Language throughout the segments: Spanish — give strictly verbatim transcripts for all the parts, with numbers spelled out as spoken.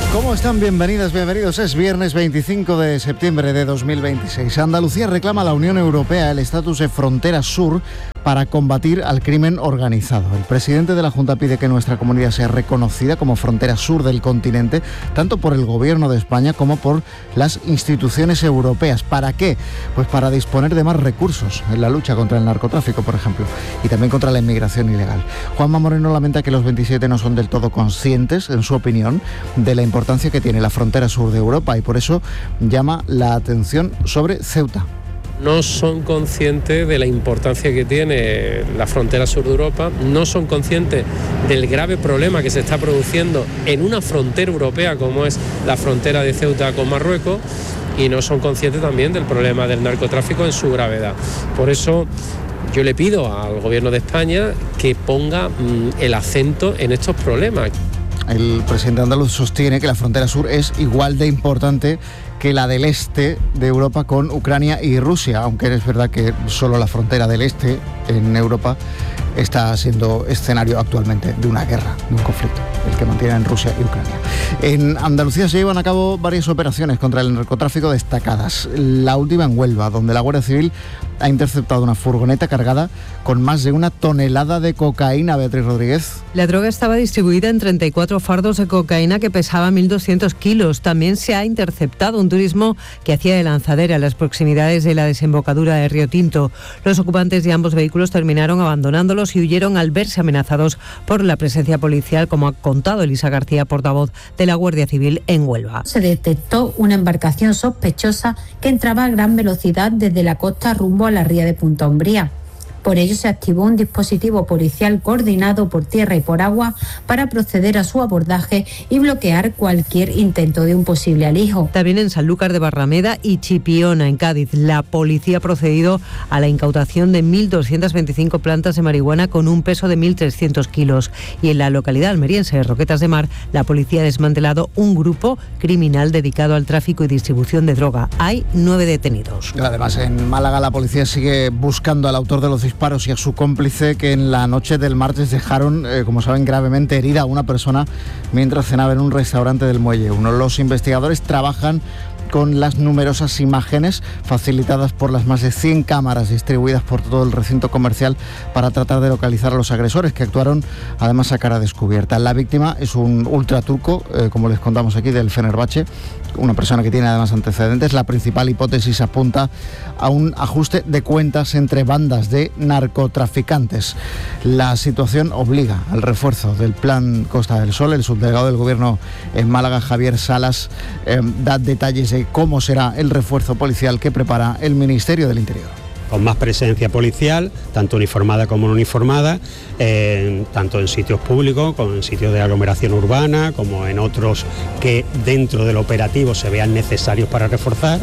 ¿Cómo están? Bienvenidas, bienvenidos. Es viernes veinticinco de septiembre de dos mil veintiséis. Andalucía reclama a la Unión Europea el estatus de frontera sur para combatir al crimen organizado. El presidente de la Junta pide que nuestra comunidad sea reconocida como frontera sur del continente, tanto por el Gobierno de España como por las instituciones europeas. ¿Para qué? Pues para disponer de más recursos en la lucha contra el narcotráfico, por ejemplo, y también contra la inmigración ilegal. Juanma Moreno lamenta que los veintisiete no son del todo conscientes, en su opinión, de la importancia que tiene la frontera sur de Europa y por eso llama la atención sobre Ceuta. No son conscientes de la importancia que tiene la frontera sur de Europa, no son conscientes del grave problema que se está produciendo en una frontera europea como es la frontera de Ceuta con Marruecos y no son conscientes también del problema del narcotráfico en su gravedad. Por eso yo le pido al Gobierno de España que ponga mmm, el acento en estos problemas. El presidente andaluz sostiene que la frontera sur es igual de importante que la del este de Europa con Ucrania y Rusia, aunque es verdad que solo la frontera del este en Europa está siendo escenario actualmente de una guerra, de un conflicto, el que mantienen Rusia y Ucrania. En Andalucía se llevan a cabo varias operaciones contra el narcotráfico destacadas. La última en Huelva, donde la Guardia Civil ha interceptado una furgoneta cargada con más de una tonelada de cocaína. Beatriz Rodríguez. La droga estaba distribuida en treinta y cuatro fardos de cocaína que pesaba mil doscientos kilos. También se ha interceptado un turismo que hacía de lanzadera en las proximidades de la desembocadura de Río Tinto. Los ocupantes de ambos vehículos terminaron abandonándolos y huyeron al verse amenazados por la presencia policial, como ha contado Elisa García, portavoz de la Guardia Civil en Huelva. Se detectó una embarcación sospechosa que entraba a gran velocidad desde la costa rumbo a la ría de Punta Umbría. Por ello se activó un dispositivo policial coordinado por tierra y por agua para proceder a su abordaje y bloquear cualquier intento de un posible alijo. También en Sanlúcar de Barrameda y Chipiona, en Cádiz, la policía ha procedido a la incautación de mil doscientas veinticinco plantas de marihuana con un peso de mil trescientos kilos. Y en la localidad almeriense de Roquetas de Mar, la policía ha desmantelado un grupo criminal dedicado al tráfico y distribución de droga. Hay nueve detenidos. Además, en Málaga la policía sigue buscando al autor de los disparos y a su cómplice, que en la noche del martes dejaron, eh, como saben, gravemente herida a una persona mientras cenaba en un restaurante del Muelle. Uno de los investigadores trabajan con las numerosas imágenes facilitadas por las más de cien cámaras distribuidas por todo el recinto comercial para tratar de localizar a los agresores, que actuaron además a cara descubierta. La víctima es un ultraturco, eh, como les contamos aquí, del Fenerbahce, una persona que tiene además antecedentes. La principal hipótesis apunta a un ajuste de cuentas entre bandas de narcotraficantes. La situación obliga al refuerzo del Plan Costa del Sol. El subdelegado del Gobierno en Málaga, Javier Salas, eh, da detalles de cómo será el refuerzo policial que prepara el Ministerio del Interior. Con más presencia policial, tanto uniformada como no uniformada, eh, tanto en sitios públicos, como en sitios de aglomeración urbana, como en otros que dentro del operativo se vean necesarios para reforzar.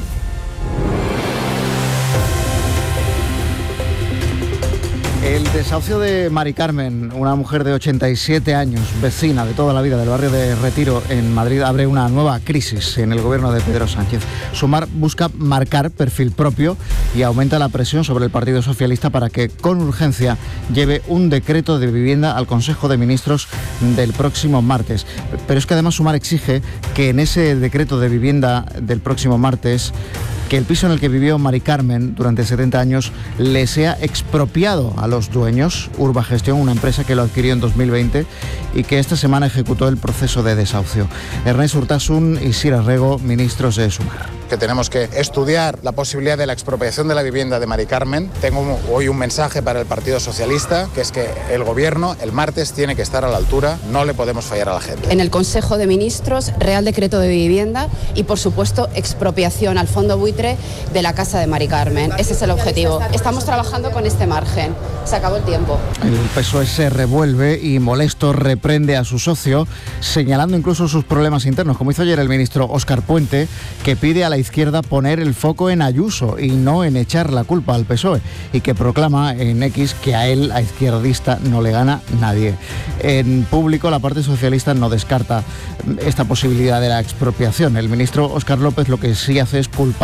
El desahucio de Mari Carmen, una mujer de ochenta y siete años, vecina de toda la vida del barrio de Retiro en Madrid, abre una nueva crisis en el gobierno de Pedro Sánchez. Sumar busca marcar perfil propio y aumenta la presión sobre el Partido Socialista para que con urgencia lleve un decreto de vivienda al Consejo de Ministros del próximo martes. Pero es que además Sumar exige que en ese decreto de vivienda del próximo martes, que el piso en el que vivió Mari Carmen durante setenta años le sea expropiado a los dueños. Urbagestión, una empresa que lo adquirió en dos mil veinte y que esta semana ejecutó el proceso de desahucio. Ernest Urtasun y Sira Rego, ministros de Sumar. Que tenemos que estudiar la posibilidad de la expropiación de la vivienda de Mari Carmen. Tengo hoy un mensaje para el Partido Socialista, que es que el Gobierno el martes tiene que estar a la altura, no le podemos fallar a la gente. En el Consejo de Ministros, Real Decreto de Vivienda y, por supuesto, expropiación al fondo buitre de la casa de Mari Carmen. Ese es el objetivo. Estamos trabajando con este margen. Se acabó el tiempo. El P S O E se revuelve y molesto reprende a su socio, señalando incluso sus problemas internos, como hizo ayer el ministro Óscar Puente, que pide a la izquierda poner el foco en Ayuso y no en echar la culpa al P S O E, y que proclama en X que a él, a izquierdista, no le gana nadie. En público, la parte socialista no descarta esta posibilidad de la expropiación. El ministro Óscar López lo que sí hace es culpar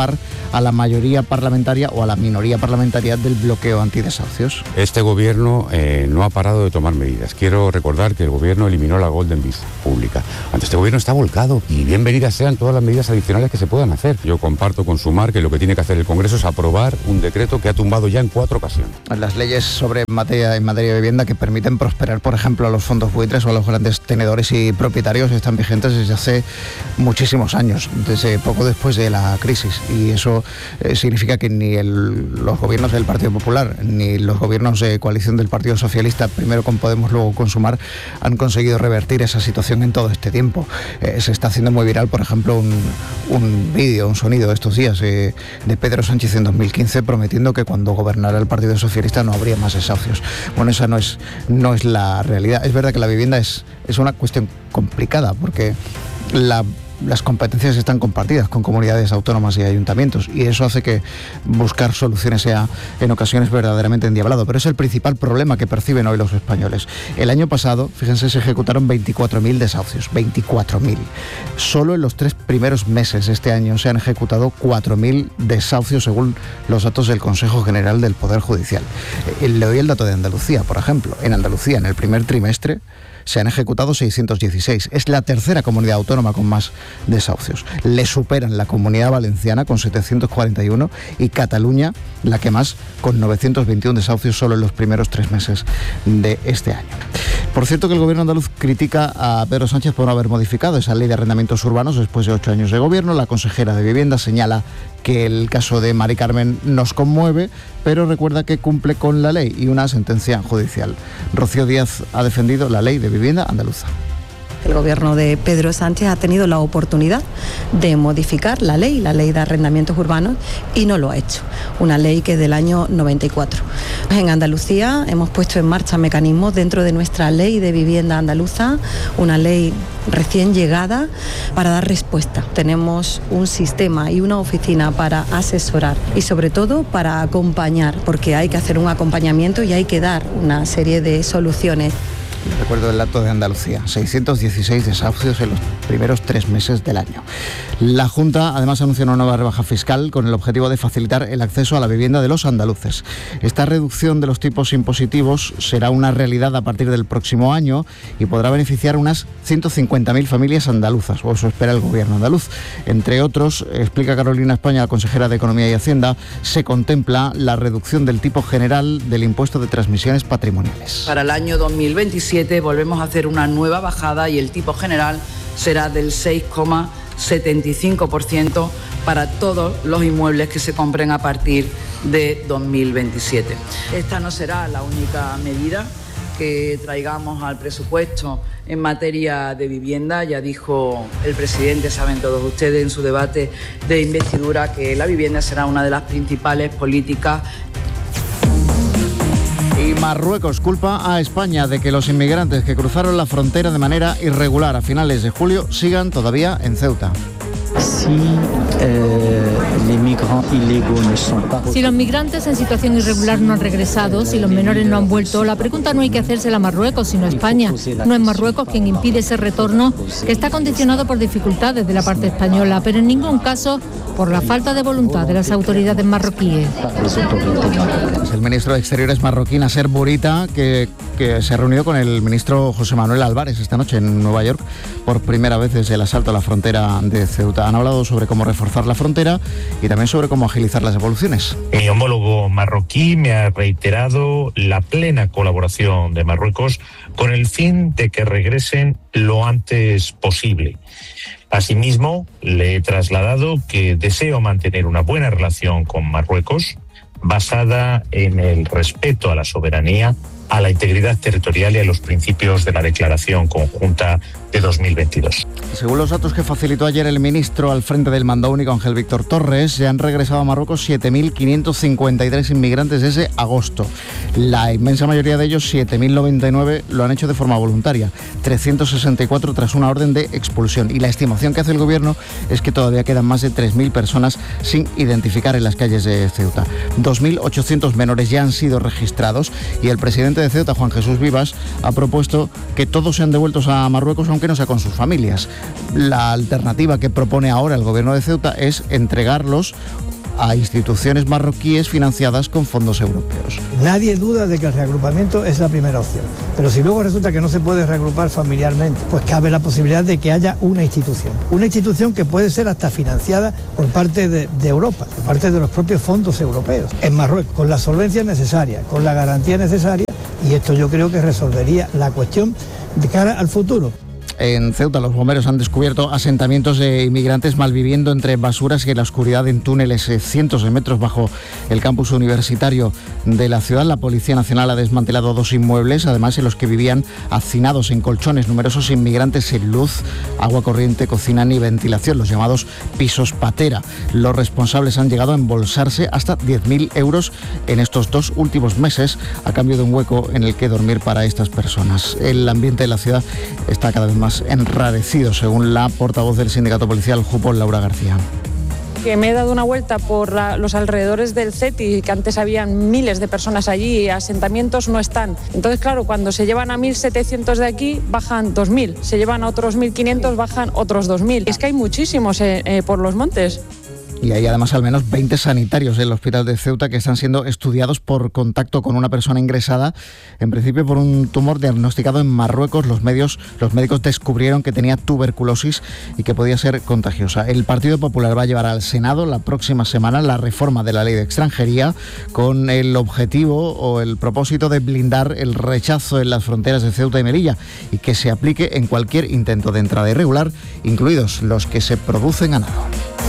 a la mayoría parlamentaria o a la minoría parlamentaria del bloqueo antidesahucios. Este gobierno eh, no ha parado de tomar medidas. Quiero recordar que el gobierno eliminó la Golden Visa pública. Ante este gobierno está volcado y bienvenidas sean todas las medidas adicionales que se puedan hacer. Yo comparto con Sumar que lo que tiene que hacer el Congreso es aprobar un decreto que ha tumbado ya en cuatro ocasiones. Las leyes sobre materia, en materia de vivienda que permiten prosperar, por ejemplo, a los fondos buitres o a los grandes tenedores y propietarios están vigentes desde hace muchísimos años, desde poco después de la crisis, y eso eh, significa que ni el, los gobiernos del Partido Popular ni los gobiernos de coalición del Partido Socialista, primero con Podemos, luego con Sumar, han conseguido revertir esa situación en todo este tiempo. Eh, se está haciendo muy viral, por ejemplo, un, un vídeo, un sonido de estos días eh, de Pedro Sánchez en dos mil quince prometiendo que cuando gobernara el Partido Socialista no habría más desahucios. Bueno, esa no es, no es la realidad. Es verdad que la vivienda es, es una cuestión complicada porque la las competencias están compartidas con comunidades autónomas y ayuntamientos, y eso hace que buscar soluciones sea en ocasiones verdaderamente endiablado, pero es el principal problema que perciben hoy los españoles. El año pasado, fíjense, se ejecutaron veinticuatro mil desahucios, veinticuatro mil. Solo en los tres primeros meses de este año se han ejecutado cuatro mil desahucios según los datos del Consejo General del Poder Judicial. Le doy el dato de Andalucía, por ejemplo. En Andalucía, en el primer trimestre, se han ejecutado seiscientos dieciséis. Es la tercera comunidad autónoma con más desahucios. Le superan la Comunidad Valenciana con setecientos cuarenta y uno y Cataluña, la que más, con novecientos veintiuno desahucios solo en los primeros tres meses de este año. Por cierto, que el gobierno andaluz critica a Pedro Sánchez por no haber modificado esa ley de arrendamientos urbanos después de ocho años de gobierno. La consejera de Vivienda señala que el caso de Mari Carmen nos conmueve, pero recuerda que cumple con la ley y una sentencia judicial. Rocío Díaz ha defendido la ley de vivienda andaluza. El gobierno de Pedro Sánchez ha tenido la oportunidad de modificar la ley, la ley de arrendamientos urbanos, y no lo ha hecho. Una ley que es del año noventa y cuatro. En Andalucía hemos puesto en marcha mecanismos dentro de nuestra ley de vivienda andaluza, una ley recién llegada, para dar respuesta. Tenemos un sistema y una oficina para asesorar y sobre todo para acompañar, porque hay que hacer un acompañamiento y hay que dar una serie de soluciones. Recuerdo el dato de Andalucía, seiscientos dieciséis desahucios en los primeros tres meses del año. La Junta además anunció una nueva rebaja fiscal con el objetivo de facilitar el acceso a la vivienda de los andaluces. Esta reducción de los tipos impositivos será una realidad a partir del próximo año y podrá beneficiar unas ciento cincuenta mil familias andaluzas, o eso espera el gobierno andaluz. Entre otros, explica Carolina España, la consejera de Economía y Hacienda, se contempla la reducción del tipo general del impuesto de transmisiones patrimoniales. Para el año dos mil veintisiete volvemos a hacer una nueva bajada y el tipo general será del seis coma setenta y cinco por ciento para todos los inmuebles que se compren a partir de dos mil veintisiete. Esta no será la única medida que traigamos al presupuesto en materia de vivienda. Ya dijo el presidente, saben todos ustedes en su debate de investidura, que la vivienda será una de las principales políticas. Y Marruecos culpa a España de que los inmigrantes que cruzaron la frontera de manera irregular a finales de julio sigan todavía en Ceuta. Si, eh, si los migrantes en situación irregular no han regresado, si los menores no han vuelto, la pregunta no hay que hacérsela a Marruecos, sino a España. No es Marruecos quien impide ese retorno, que está condicionado por dificultades de la parte española, pero en ningún caso por la falta de voluntad de las autoridades marroquíes. El ministro de Exteriores marroquí, Nasser Bourita, que, que se ha reunido con el ministro José Manuel Álvarez esta noche en Nueva York por primera vez desde el asalto a la frontera de Ceuta. Han hablado sobre cómo reforzar la frontera y también sobre cómo agilizar las devoluciones. Mi homólogo marroquí me ha reiterado la plena colaboración de Marruecos con el fin de que regresen lo antes posible. Asimismo, le he trasladado que deseo mantener una buena relación con Marruecos basada en el respeto a la soberanía, a la integridad territorial y a los principios de la Declaración Conjunta de dos mil veintidós. Según los datos que facilitó ayer el ministro al frente del mando único, Ángel Víctor Torres, se han regresado a Marruecos siete mil quinientos cincuenta y tres inmigrantes desde agosto. La inmensa mayoría de ellos, siete mil noventa y nueve, lo han hecho de forma voluntaria, trescientos sesenta y cuatro tras una orden de expulsión. Y la estimación que hace el gobierno es que todavía quedan más de tres mil personas sin identificar en las calles de Ceuta. dos mil ochocientos menores ya han sido registrados y el presidente de Ceuta, Juan Jesús Vivas, ha propuesto que todos sean devueltos a Marruecos, aunque no sea con sus familias. La alternativa que propone ahora el gobierno de Ceuta es entregarlos a instituciones marroquíes financiadas con fondos europeos. Nadie duda de que el reagrupamiento es la primera opción, pero si luego resulta que no se puede reagrupar familiarmente, pues cabe la posibilidad de que haya una institución, una institución que puede ser hasta financiada por parte de, de Europa, por parte de los propios fondos europeos, en Marruecos, con la solvencia necesaria, con la garantía necesaria, y esto yo creo que resolvería la cuestión de cara al futuro. En Ceuta, los bomberos han descubierto asentamientos de inmigrantes malviviendo entre basuras y en la oscuridad en túneles eh, cientos de metros bajo el campus universitario de la ciudad. La Policía Nacional ha desmantelado dos inmuebles, además en los que vivían hacinados en colchones numerosos inmigrantes sin luz, agua corriente, cocina ni ventilación, los llamados pisos patera. Los responsables han llegado a embolsarse hasta diez mil euros en estos dos últimos meses a cambio de un hueco en el que dormir para estas personas. El ambiente de la ciudad está cada vez más enrarecido, según la portavoz del sindicato policial Jupol, Laura García. Que me he dado una vuelta por la, los alrededores del CETI, que antes habían miles de personas allí y asentamientos no están. Entonces, claro, cuando se llevan a mil setecientos de aquí, bajan dos mil. Se llevan a otros mil quinientos, bajan otros dos mil. Es que hay muchísimos eh, eh, por los montes. Y hay además al menos veinte sanitarios en el hospital de Ceuta que están siendo estudiados por contacto con una persona ingresada, en principio por un tumor diagnosticado en Marruecos. Los, medios, los médicos descubrieron que tenía tuberculosis y que podía ser contagiosa. El Partido Popular va a llevar al Senado la próxima semana la reforma de la ley de extranjería con el objetivo o el propósito de blindar el rechazo en las fronteras de Ceuta y Melilla y que se aplique en cualquier intento de entrada irregular, incluidos los que se producen a nado.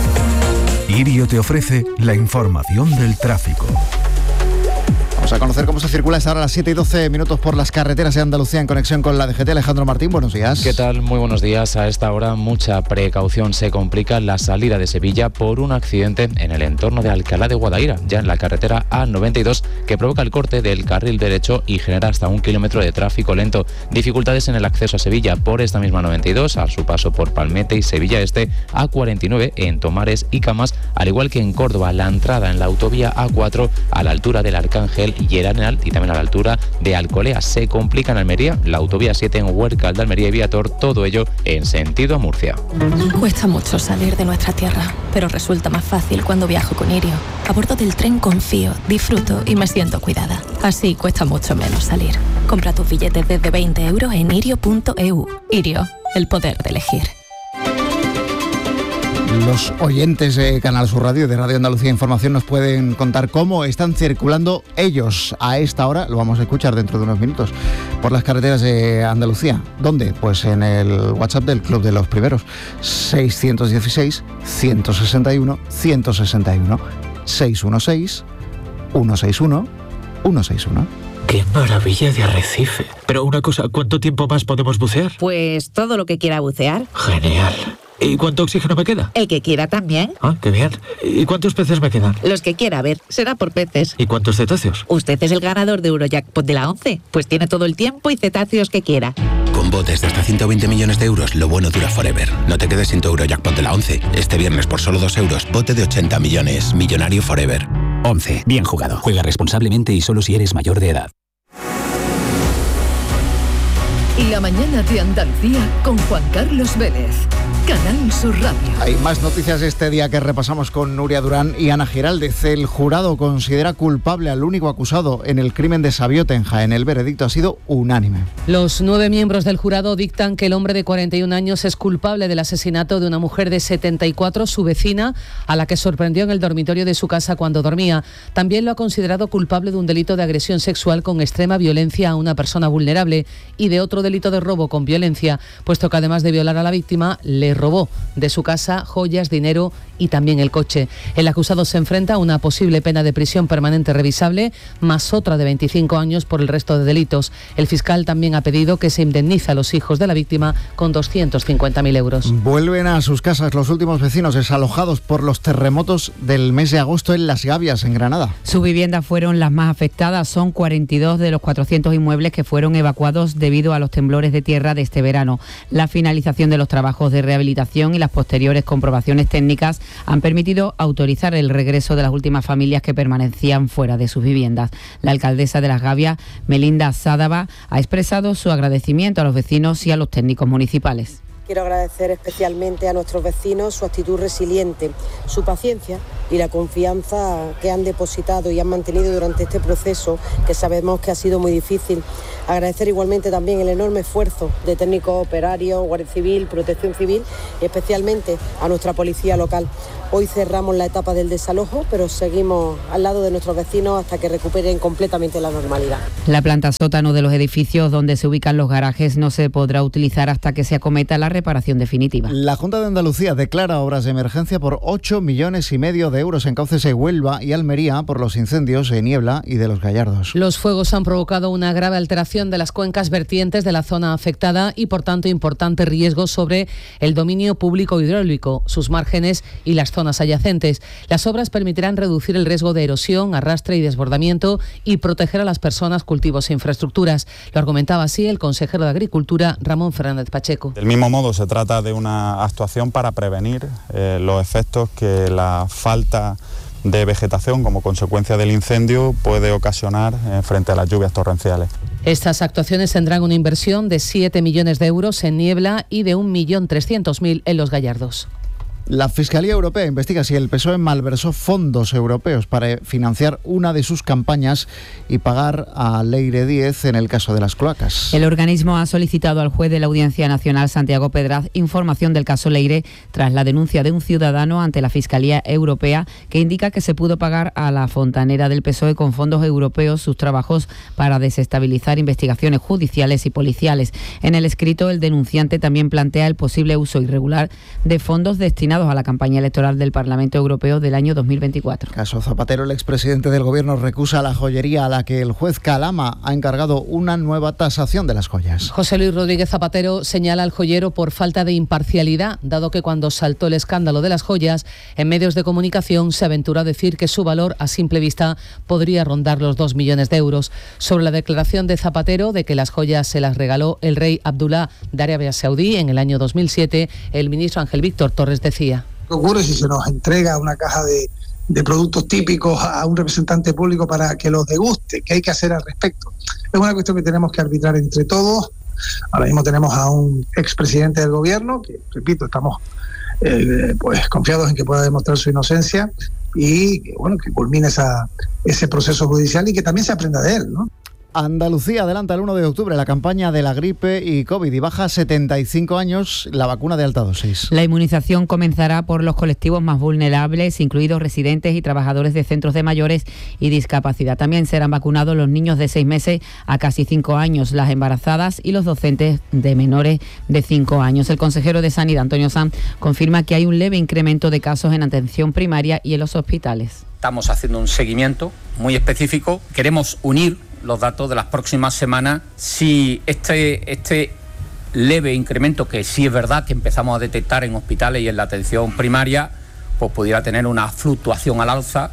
Irio te ofrece la información del tráfico. Vamos a conocer cómo se circula esta hora a las siete y doce minutos por las carreteras de Andalucía en conexión con la D G T. Alejandro Martín, buenos días. ¿Qué tal? Muy buenos días. A esta hora mucha precaución. Se complica la salida de Sevilla por un accidente en el entorno de Alcalá de Guadaira, ya en la carretera A noventa y dos, que provoca el corte del carril derecho y genera hasta un kilómetro de tráfico lento. Dificultades en el acceso a Sevilla por esta misma noventa y dos, a su paso por Palmete y Sevilla Este, A cuarenta y nueve en Tomares y Camas, al igual que en Córdoba, la entrada en la autovía A cuatro a la altura del Arcángel y el Arenal y también a la altura de Alcolea. Se complica en Almería, la autovía siete en Huércal de Almería y Viator, todo ello en sentido a Murcia. Cuesta mucho salir de nuestra tierra, pero resulta más fácil cuando viajo con Irio. A bordo del tren confío, disfruto y me siento cuidada. Así cuesta mucho menos salir. Compra tus billetes desde veinte euros en irio punto e u. Irio, el poder de elegir. Los oyentes de Canal Sur Radio y de Radio Andalucía Información nos pueden contar cómo están circulando ellos a esta hora, lo vamos a escuchar dentro de unos minutos, por las carreteras de Andalucía. ¿Dónde? Pues en el WhatsApp del Club de los Primeros, seiscientos dieciséis, ciento sesenta y uno, ciento sesenta y uno, seiscientos dieciséis, ciento sesenta y uno, ciento sesenta y uno. ¡Qué maravilla de arrecife! Pero una cosa, ¿cuánto tiempo más podemos bucear? Pues todo lo que quiera bucear. Genial. ¿Y cuánto oxígeno me queda? El que quiera también. Ah, qué bien. ¿Y cuántos peces me quedan? Los que quiera, a ver, será por peces. ¿Y cuántos cetáceos? Usted es el ganador de Eurojackpot de la once, pues tiene todo el tiempo y cetáceos que quiera. Con botes de hasta ciento veinte millones de euros, lo bueno dura forever. No te quedes sin tu Eurojackpot de la once. Este viernes por solo dos euros, bote de ochenta millones. Millonario forever. once. Bien jugado. Juega responsablemente y solo si eres mayor de edad. La mañana de Andalucía con Juan Carlos Vélez. Canal Sur Radio. Hay más noticias este día que repasamos con Nuria Durán y Ana Giraldez. El jurado considera culpable al único acusado en el crimen de Sabiote en Jaén. El veredicto ha sido unánime. Los nueve miembros del jurado dictan que el hombre de cuarenta y un años es culpable del asesinato de una mujer de setenta y cuatro, su vecina, a la que sorprendió en el dormitorio de su casa cuando dormía. También lo ha considerado culpable de un delito de agresión sexual con extrema violencia a una persona vulnerable y de otro delito de robo con violencia, puesto que además de violar a la víctima, le robó de su casa joyas, dinero y también el coche. El acusado se enfrenta a una posible pena de prisión permanente revisable, más otra de veinticinco años por el resto de delitos. El fiscal también ha pedido que se indemnice a los hijos de la víctima con doscientos cincuenta mil euros. Vuelven a sus casas los últimos vecinos desalojados por los terremotos del mes de agosto en Las Gavias, en Granada. Sus viviendas fueron las más afectadas. Son cuarenta y dos de los cuatrocientos inmuebles que fueron evacuados debido a los temblores de tierra de este verano. La finalización de los trabajos de rehabilitación y las posteriores comprobaciones técnicas han permitido autorizar el regreso de las últimas familias que permanecían fuera de sus viviendas. La alcaldesa de Las Gavias, Melinda Sádava, ha expresado su agradecimiento a los vecinos y a los técnicos municipales. quiero agradecer especialmente a nuestros vecinos su actitud resiliente, su paciencia y la confianza que han depositado y han mantenido durante este proceso, que sabemos que ha sido muy difícil. Agradecer igualmente también el enorme esfuerzo de técnicos operarios, Guardia Civil, Protección Civil y especialmente a nuestra policía local. Hoy cerramos la etapa del desalojo, pero seguimos al lado de nuestros vecinos hasta que recuperen completamente la normalidad. La planta sótano de los edificios donde se ubican los garajes no se podrá utilizar hasta que se acometa la reparación definitiva. La Junta de Andalucía declara obras de emergencia por ocho millones y medio de euros en Cauces de Huelva y Almería por los incendios en Niebla y de los Gallardos. Los fuegos han provocado una grave alteración de las cuencas vertientes de la zona afectada y, por tanto, importante riesgo sobre el dominio público hidráulico, sus márgenes y las zonas adyacentes. Las obras permitirán reducir el riesgo de erosión, arrastre y desbordamiento y proteger a las personas, cultivos e infraestructuras. Lo argumentaba así el consejero de Agricultura, Ramón Fernández Pacheco. Del mismo modo, se trata de una actuación para prevenir eh, los efectos que la falta de vegetación como consecuencia del incendio puede ocasionar eh, frente a las lluvias torrenciales. Estas actuaciones tendrán una inversión de siete millones de euros en Niebla y de un millón trescientos mil en los Gallardos. La Fiscalía Europea investiga si el P S O E malversó fondos europeos para financiar una de sus campañas y pagar a Leire Díez en el caso de las cloacas. El organismo ha solicitado al juez de la Audiencia Nacional, Santiago Pedraz, información del caso Leire tras la denuncia de un ciudadano ante la Fiscalía Europea que indica que se pudo pagar a la fontanera del P S O E con fondos europeos sus trabajos para desestabilizar investigaciones judiciales y policiales. En el escrito, el denunciante también plantea el posible uso irregular de fondos destinados a la campaña electoral del Parlamento Europeo del año dos mil veinticuatro. Caso Zapatero, el expresidente del Gobierno recusa la joyería a la que el juez Calama ha encargado una nueva tasación de las joyas. José Luis Rodríguez Zapatero señala al joyero por falta de imparcialidad, dado que cuando saltó el escándalo de las joyas, en medios de comunicación se aventuró a decir que su valor a simple vista podría rondar los dos millones de euros. Sobre la declaración de Zapatero de que las joyas se las regaló el rey Abdullah de Arabia Saudí en el año dos mil siete, el ministro Ángel Víctor Torres decía: ¿qué ocurre si se nos entrega una caja de, de productos típicos a un representante público para que los deguste? ¿Qué hay que hacer al respecto? Es una cuestión que tenemos que arbitrar entre todos. Ahora mismo tenemos a un expresidente del gobierno que, repito, estamos eh, pues confiados en que pueda demostrar su inocencia y que, bueno, que culmine esa, ese proceso judicial y que también se aprenda de él, ¿no? Andalucía adelanta el uno de octubre la campaña de la gripe y COVID y baja a setenta y cinco años la vacuna de alta dosis. La inmunización comenzará por los colectivos más vulnerables, incluidos residentes y trabajadores de centros de mayores y discapacidad. También serán vacunados los niños de seis meses a casi cinco años, las embarazadas y los docentes de menores de cinco años. El consejero de Sanidad, Antonio Sanz, confirma que hay un leve incremento de casos en atención primaria y en los hospitales. Estamos haciendo un seguimiento muy específico. Queremos unir los datos de las próximas semanas. Si este, este leve incremento, que sí es verdad que empezamos a detectar en hospitales y en la atención primaria, pues pudiera tener una fluctuación al alza.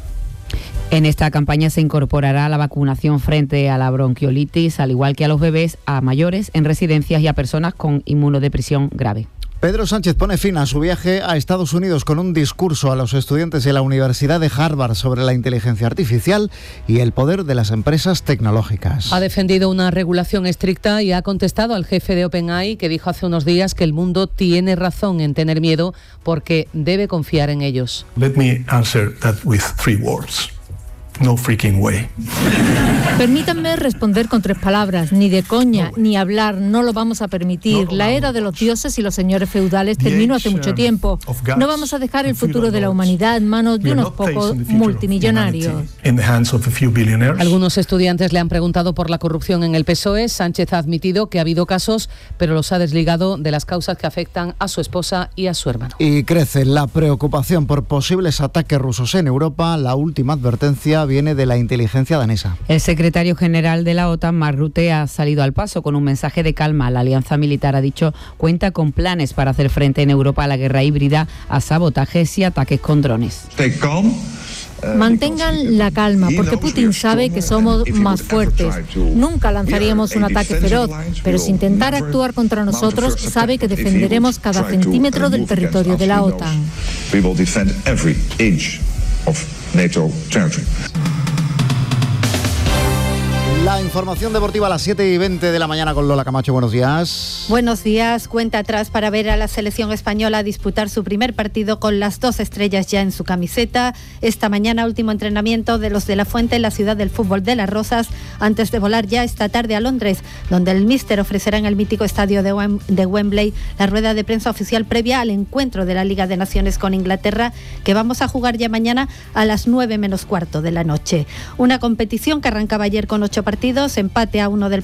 En esta campaña se incorporará la vacunación frente a la bronquiolitis, al igual que a los bebés, a mayores en residencias y a personas con inmunodepresión grave. Pedro Sánchez pone fin a su viaje a Estados Unidos con un discurso a los estudiantes de la Universidad de Harvard sobre la inteligencia artificial y el poder de las empresas tecnológicas. Ha defendido una regulación estricta y ha contestado al jefe de OpenAI, que dijo hace unos días que el mundo tiene razón en tener miedo porque debe confiar en ellos. Let me answer that with three words. No freaking way. Permítanme responder con tres palabras. Ni de coña, ni hablar, no lo vamos a permitir. La era de los dioses y los señores feudales terminó hace mucho tiempo. No vamos a dejar el futuro de la humanidad en manos de unos pocos multimillonarios. Algunos estudiantes le han preguntado por la corrupción en el P S O E. Sánchez ha admitido que ha habido casos, pero los ha desligado de las causas que afectan a su esposa y a su hermano. Y crece la preocupación por posibles ataques rusos en Europa. La última advertencia viene de la inteligencia danesa. El secretario general de la OTAN, Mark Rutte, ha salido al paso con un mensaje de calma. La alianza militar, ha dicho, cuenta con planes para hacer frente en Europa a la guerra híbrida, a sabotajes y ataques con drones. Mantengan la calma, porque Putin sabe que somos más fuertes. Nunca lanzaríamos un ataque feroz, pero si intentara actuar contra nosotros, sabe que defenderemos cada centímetro del territorio de la OTAN. La información deportiva a las siete y veinte de la mañana con Lola Camacho. Buenos días. Buenos días. Cuenta atrás para ver a la selección española disputar su primer partido con las dos estrellas ya en su camiseta. Esta mañana, último entrenamiento de los de la Fuente en la ciudad del fútbol de Las Rozas, antes de volar ya esta tarde a Londres, donde el míster ofrecerá en el mítico estadio de, Wem- de Wembley la rueda de prensa oficial previa al encuentro de la Liga de Naciones con Inglaterra, que vamos a jugar ya mañana a las nueve menos cuarto de la noche. Una competición que arrancaba ayer con ocho partidos, empate a uno del